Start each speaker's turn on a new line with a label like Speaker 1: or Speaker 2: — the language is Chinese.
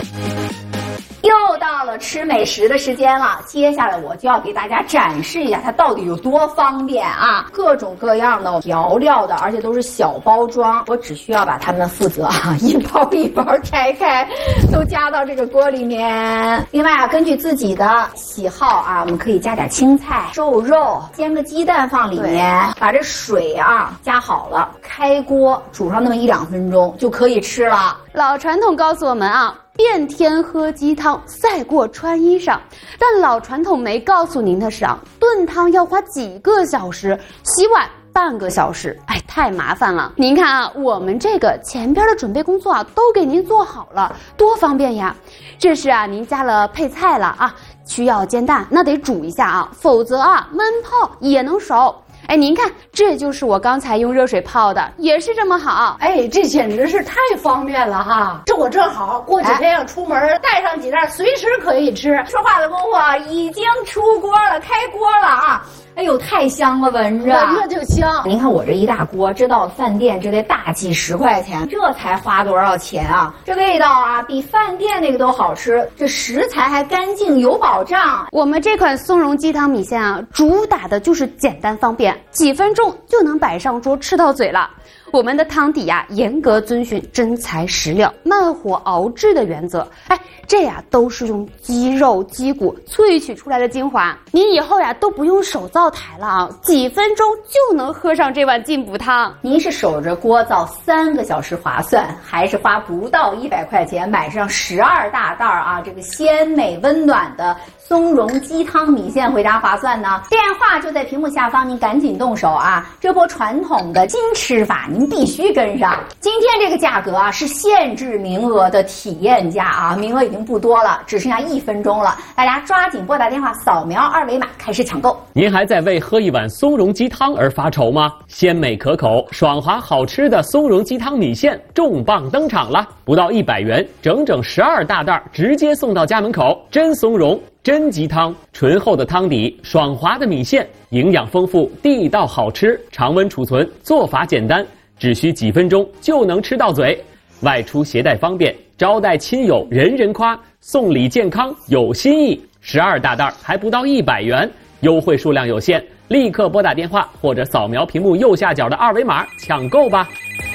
Speaker 1: 又到了吃美食的时间了，接下来我就要给大家展示一下它到底有多方便啊！各种各样的调料的，而且都是小包装，我只需要把它们负责一包一包拆开，都加到这个锅里面。另外啊，根据自己的喜好啊，我们可以加点青菜、瘦肉，煎个鸡蛋放里面，把这水啊加好了，开锅煮上那么1-2分钟就可以吃了。
Speaker 2: 老传统告诉我们啊，变天喝鸡汤赛过穿衣裳，但老传统没告诉您的是啊，炖汤要花几个小时，洗碗半个小时，哎，太麻烦了。您看啊，我们这个前边的准备工作啊，都给您做好了，多方便呀！这是啊，您加了配菜了啊，需要煎蛋，那得煮一下啊，否则啊，焖泡也能熟。哎，您看，这就是我刚才用热水泡的，也是这么好。
Speaker 3: 哎，这简直是太方便了哈！这我正好过几天要出门，带上几袋，随时可以吃。
Speaker 1: 说话的功夫啊，已经出锅了，开锅了啊！哎呦，太香了，闻着
Speaker 3: 就香。
Speaker 1: 您看我这一大锅，这到饭店这得大几10块钱，这才花多少钱啊？这味道啊，比饭店那个都好吃，这食材还干净有保障。
Speaker 2: 我们这款松茸鸡汤米线啊，主打的就是简单方便，几分钟就能摆上桌吃到嘴了。我们的汤底呀，严格遵循真材实料、慢火熬制的原则。哎，这呀都是用鸡肉、鸡骨萃取出来的精华。您以后呀都不用手灶台了啊，几分钟就能喝上这碗进补汤。
Speaker 1: 您是守着锅灶3个小时划算，还是花不到100块钱买上12大袋啊这个鲜美温暖的松茸鸡汤米线回家划算呢？电话就在屏幕下方，您赶紧动手啊！这波传统的新吃法您必须跟上。今天这个价格啊是限制名额的体验价啊，名额已经不多了，只剩下1分钟了，大家抓紧拨打电话，扫描2维码开始抢购。
Speaker 4: 您还在为喝一碗松茸鸡汤而发愁吗？鲜美可口、爽滑好吃的松茸鸡汤米线重磅登场了，不到100元，整整12大袋，直接送到家门口。真松茸。真鸡汤，醇厚的汤底，爽滑的米线，营养丰富，地道好吃，常温储存，做法简单，只需几分钟就能吃到嘴。外出携带方便，招待亲友人人夸，送礼健康有新意。12大袋还不到100元，优惠数量有限，立刻拨打电话或者扫描屏幕右下角的2维码抢购吧。